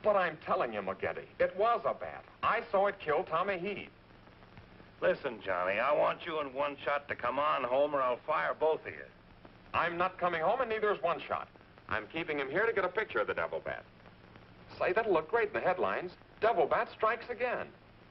But I'm telling you, McGetty, it was a bat. I saw it kill Tommy Heath. Listen, Johnny, I want you and One Shot to come on home or I'll fire both of you. I'm not coming home, and neither is One Shot. I'm keeping him here to get a picture of the Devil Bat. Say, that'll look great in the headlines. Devil Bat strikes again.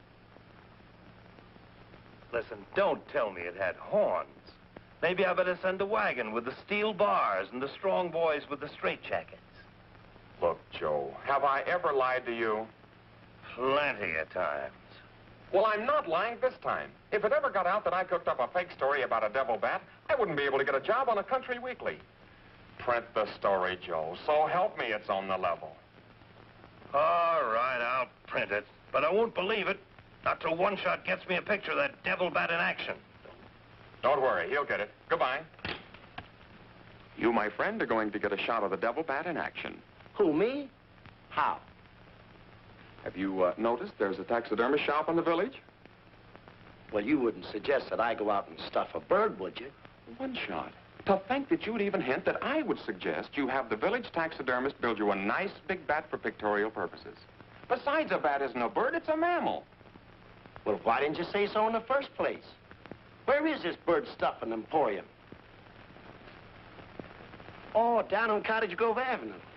Listen, don't tell me it had horns. Maybe I better send a wagon with the steel bars and the strong boys with the straitjackets. Look, Joe, have I ever lied to you? Plenty of times. Well, I'm not lying this time. If it ever got out that I cooked up a fake story about a devil bat, I wouldn't be able to get a job on a country weekly. Print the story, Joe. So help me, it's on the level. All right, I'll print it. But I won't believe it. Not till One Shot gets me a picture of that devil bat in action. Don't worry, he'll get it. Goodbye. You, my friend, are going to get a shot of the devil bat in action. Who, me? How? Have you noticed there's a taxidermist shop in the village? Well, you wouldn't suggest that I go out and stuff a bird, would you? One Shot. To think that you'd even hint that I would suggest you have the village taxidermist build you a nice big bat for pictorial purposes. Besides, a bat isn't a bird, it's a mammal. Well, why didn't you say so in the first place? Where is this bird stuffing emporium? Oh, down on Cottage Grove Avenue.